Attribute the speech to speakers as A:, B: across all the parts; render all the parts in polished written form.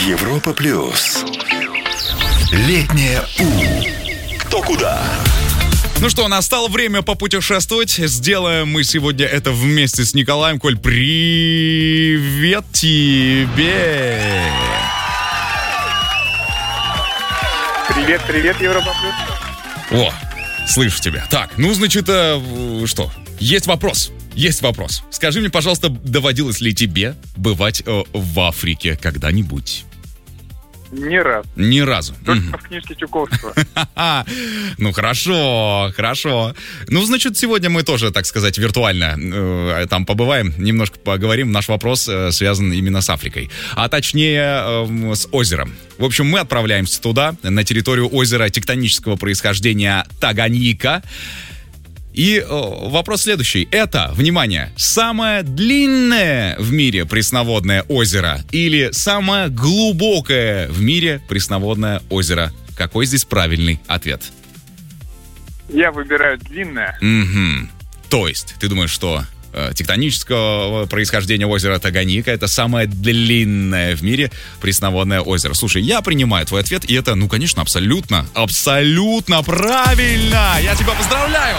A: Европа плюс. Летнее У. Кто куда?
B: Ну что, настало время попутешествовать. Сделаем мы сегодня это вместе с Николаем. Коль, привет тебе!
C: Привет, Европа плюс.
B: О, слышу тебя. Так, ну, значит, что? Есть вопрос. Скажи мне, пожалуйста, доводилось ли тебе бывать в Африке когда-нибудь?
C: Ни разу. Только
B: Мгм.
C: в книжке Чуковского.
B: Ну, хорошо. Ну, значит, сегодня мы тоже, так сказать, виртуально там побываем, немножко поговорим. Наш вопрос связан именно с Африкой, а точнее с озером. В общем, мы отправляемся туда, на территорию озера тектонического происхождения Таганьика. И вопрос следующий. Это, внимание, самое длинное в мире пресноводное озеро или самое глубокое в мире пресноводное озеро? Какой здесь правильный ответ?
C: Я выбираю длинное.
B: Угу. То есть, ты думаешь, что тектонического происхождения озера Таганьика это самое длинное в мире пресноводное озеро? Слушай, я принимаю твой ответ, и это, ну, конечно, абсолютно правильно! Я тебя поздравляю!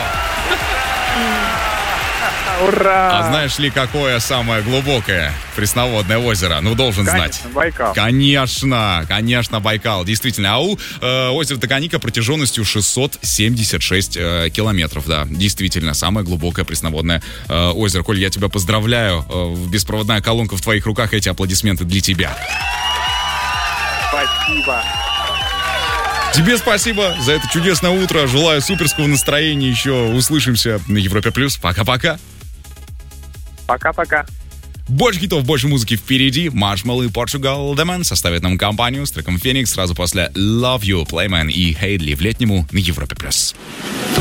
C: Ура!
B: А знаешь ли, какое самое глубокое пресноводное озеро? Ну, должен знать.
C: Байкал.
B: Конечно, Байкал. Действительно, озеро Таганьика протяженностью 676 километров. Да, действительно, самое глубокое пресноводное озеро. Коль, я тебя поздравляю. Беспроводная колонка в твоих руках. Эти аплодисменты для тебя.
C: Спасибо.
B: Тебе спасибо за это чудесное утро. Желаю суперского настроения. Еще услышимся на Европе+. Пока-пока.
C: Пока-пока.
B: Больше хитов, больше музыки впереди. Маршмелло и Portugal The Man составят нам компанию с треком Phoenix сразу после Love You, Playman и Хейдли в летнему на Европе+.